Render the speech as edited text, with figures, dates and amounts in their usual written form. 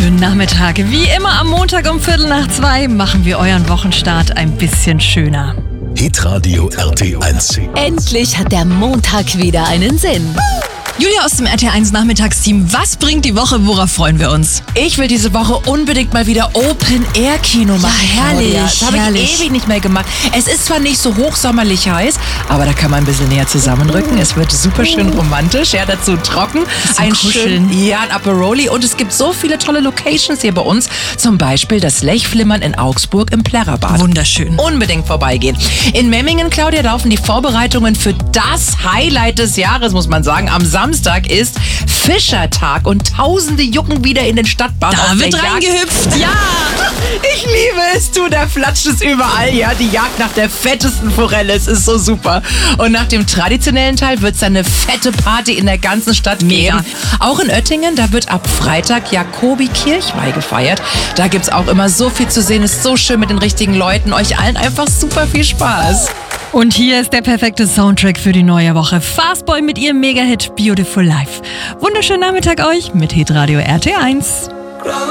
wunderschönen Nachmittag. Wie immer am Montag um 1:45 machen wir euren Wochenstart ein bisschen schöner. Hitradio RT1. Endlich hat der Montag wieder einen Sinn. Julia aus dem RT1 Nachmittagsteam, was bringt die Woche, worauf freuen wir uns? Ich will diese Woche unbedingt mal wieder Open-Air-Kino machen. Ja, herrlich, Claudia. Das habe herrlich. ich ewig nicht mehr gemacht. Es ist zwar nicht so hochsommerlich heiß, aber da kann man ein bisschen näher zusammenrücken. Es wird super schön romantisch. Ja, dazu trocken. Ein kuscheln. ein Aperoli. Und es gibt so viele tolle Locations hier bei uns. Zum Beispiel das Lechflimmern in Augsburg im Plärrerbad. Wunderschön. Unbedingt vorbeigehen. In Memmingen, Claudia, laufen die Vorbereitungen für das Highlight des Jahres, muss man sagen. Am Samstag ist Fischertag und Tausende jucken wieder in den Stadtbahn. Da auf wird der Jagd. reingehüpft. Ja! Ich liebe es, du, da flatscht es überall, ja. Die Jagd nach der fettesten Forelle, es ist so super. Und nach dem traditionellen Teil wird es dann eine fette Party in der ganzen Stadt Mega. geben. Auch in Oettingen, da wird ab Freitag Jakobi Kirchweih gefeiert. Da gibt es auch immer so viel zu sehen, ist so schön mit den richtigen Leuten. Euch allen einfach super viel Spaß. Und hier ist der perfekte Soundtrack für die neue Woche. Fastboy mit ihrem Mega-Hit Beautiful Life. Wunderschönen Nachmittag euch mit Hitradio RT1.